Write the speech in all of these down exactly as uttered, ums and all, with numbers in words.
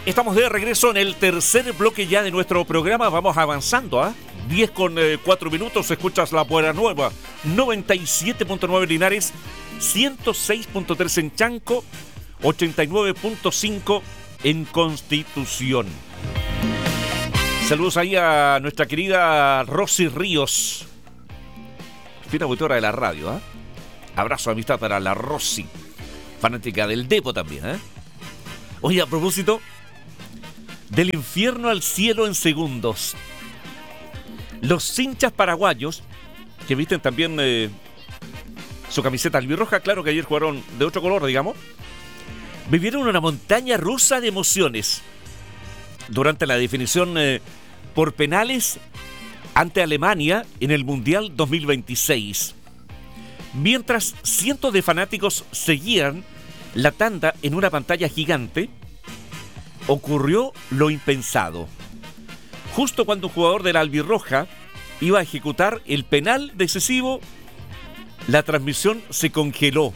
Estamos de regreso en el tercer bloque ya de nuestro programa. Vamos avanzando, ¿ah? ¿eh? diez con cuatro minutos. Escuchas La Buena Nueva. noventa y siete punto nueve Linares. ciento seis punto tres en Chanco. ochenta y nueve punto cinco en Constitución. Saludos ahí a nuestra querida Rosy Ríos. Fina auditora de la radio, ¿ah? ¿eh? Abrazo, amistad para la Rosy. Fanática del Depo también, ¿eh? Oye, a propósito, del infierno al cielo en segundos. Los hinchas paraguayos, que visten también eh, su camiseta albirroja, claro que ayer jugaron de otro color, digamos, vivieron una montaña rusa de emociones durante la definición eh, por penales ante Alemania en el Mundial dos mil veintiséis. Mientras cientos de fanáticos seguían la tanda en una pantalla gigante, ocurrió lo impensado. Justo cuando un jugador de la albirroja iba a ejecutar el penal decisivo, la transmisión se congeló.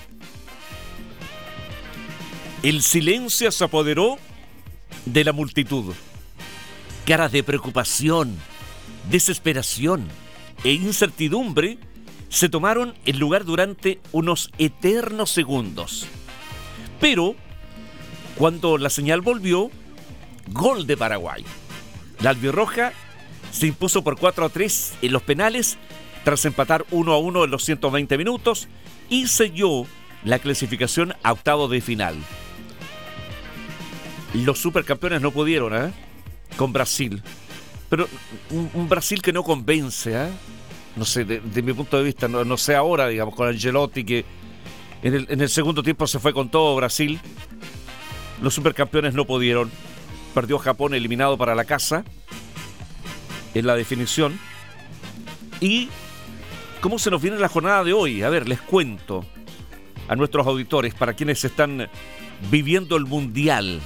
El silencio se apoderó de la multitud. Caras de preocupación, desesperación e incertidumbre se tomaron el lugar durante unos eternos segundos. Pero, cuando la señal volvió, gol de Paraguay. La albirroja se impuso por cuatro a tres en los penales tras empatar uno a uno en los ciento veinte minutos y selló la clasificación a octavos de final. Los supercampeones no pudieron, ¿eh? Con Brasil. Pero un, un Brasil que no convence, ¿eh? No sé, de, de mi punto de vista, no, no sé ahora, digamos, con Ancelotti, que en el, en el segundo tiempo se fue con todo Brasil. Los supercampeones no pudieron. Perdió Japón, eliminado para la casa en la definición. ¿Y cómo se nos viene la jornada de hoy? A ver, les cuento a nuestros auditores, para quienes están viviendo el Mundial.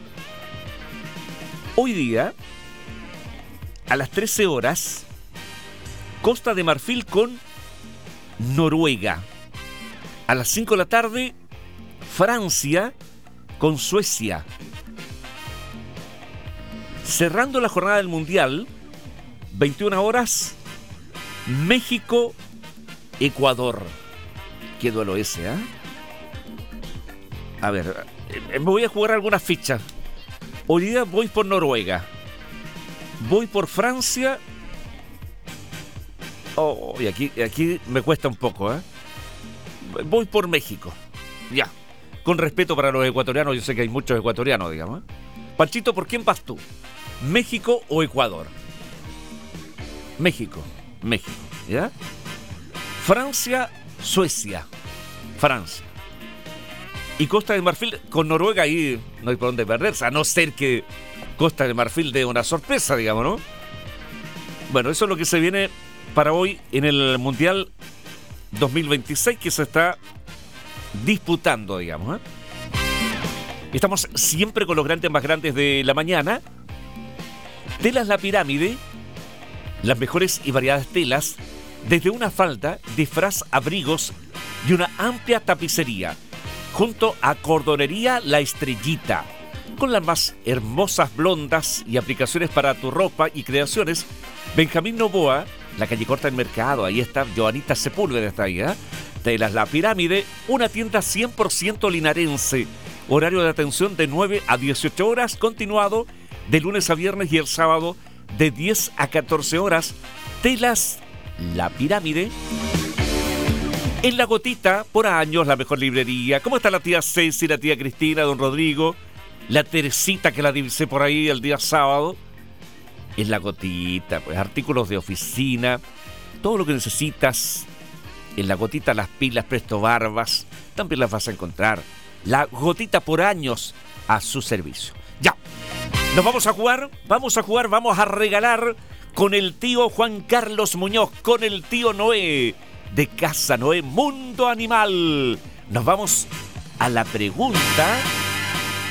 Hoy día, a las trece horas, Costa de Marfil con Noruega. A las cinco de la tarde, Francia con Suecia. Cerrando la jornada del Mundial, veintiuna horas, México, Ecuador. Qué duelo ese, ¿eh? A ver, me voy a jugar algunas fichas. Hoy día voy por Noruega. Voy por Francia. Oh, y aquí, aquí me cuesta un poco, ¿eh? Voy por México. Ya. Con respeto para los ecuatorianos, yo sé que hay muchos ecuatorianos, digamos, ¿eh? Panchito, ¿por quién vas tú? ¿México o Ecuador? México. México, ¿ya? Francia, Suecia. Francia. Y Costa de Marfil con Noruega, ahí no hay por dónde perderse, a no ser que Costa de Marfil dé una sorpresa, digamos, ¿no? Bueno, eso es lo que se viene para hoy en el Mundial dos mil veintiséis que se está disputando, digamos, ¿eh? Estamos siempre con los grandes más grandes de la mañana. Telas La Pirámide, las mejores y variadas telas, desde una falda, disfraz, abrigos y una amplia tapicería, junto a Cordonería La Estrellita, con las más hermosas blondas y aplicaciones para tu ropa y creaciones. Benjamín Novoa, la calle corta del mercado, ahí está Joanita Sepúlveda, está ahí, ¿eh? Telas La Pirámide, una tienda cien por ciento linarense. Horario de atención de nueve a dieciocho horas, continuado de lunes a viernes y el sábado de diez a catorce horas. Telas La Pirámide. En La Gotita, por años, la mejor librería. ¿Cómo está la tía Ceci, la tía Cristina, don Rodrigo? La Teresita, que la divisé por ahí el día sábado. En La Gotita, pues artículos de oficina, todo lo que necesitas. En La Gotita, las pilas Presto Barbas, también las vas a encontrar. La Gotita, por años a su servicio. Ya, nos vamos a jugar, vamos a jugar, vamos a regalar con el tío Juan Carlos Muñoz, con el tío Noé de Casa Noé Mundo Animal. Nos vamos a la pregunta